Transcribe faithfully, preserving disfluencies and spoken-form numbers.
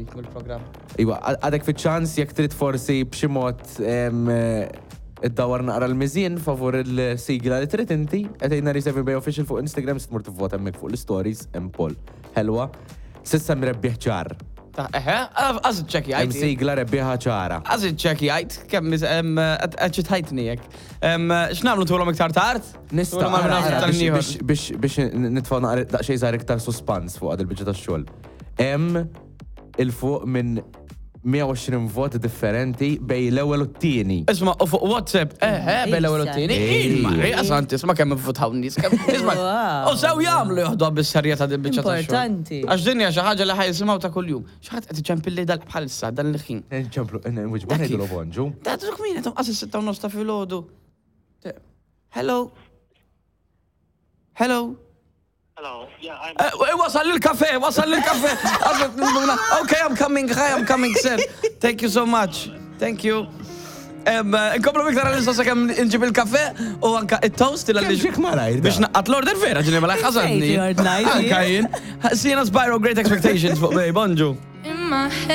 dik mill-programm. Iwa, għadek fi ċans jek trid forsi b'xi mod id-dawar naqra l-mizien favur il-sigla li trid inti, għetajna Reserve Bay Official fuq Instagram, stmur tivvota hemmhekk fuq l-stories, hemm Paul. Helwa, sissa mrebbieħ ċar. Eħe, għazit ċeki Hemm għajt. sigla rebbieħa ċara. Għazit ċeki għajt, kemm għadċit ħajtni jek. X'namlu tuħlom iktar tard? Nista' Tuħlom għamlu ara, iktar nieħor. biex- biex biex nitfaw naqra daqsxejn żgħar iktar suspans fuq għad il-biċċa tax-xogħol. Hemm il-fuq minn mija u għoxrin vot differenti bej l-ewwel u t-tieni. Isma, u fuq WhatsApp, eħe, bel-ewel u t-tini, ilma, għazanti, isma kemm votaw nis, isma, Wow. u sew jamlu joħdu bis-serjeta din biċċa ta' xogħol. Importanti. Għax dinja xi ħaġa li ħajsimaw ta' kuljum. Xi ħadd qed iċempilli dal bħalissa dan l-ħin. Ġemplu, wiġbun Dak ngħidu kif? bonġu. Da tuk min qed qas is-sitta u nofs ta' filgħodu. Hello. Hello. Hello. Yeah, I'm. Eh, Wasal il-kafe, wasal il-kafe. Okay, I'm coming, hi, I'm coming, sir. Thank you so much. Thank you. Nkomplu miktar għal-istessa kem nġib il-kafe u anka il-toast il Kemm xek malajr da? biex naqqat l-order vera ġini mela ħazadni. Thank you, Ordnaj. Anka jien. Sina Spyro, Great Expectations fuq bej, bonġu. In my head.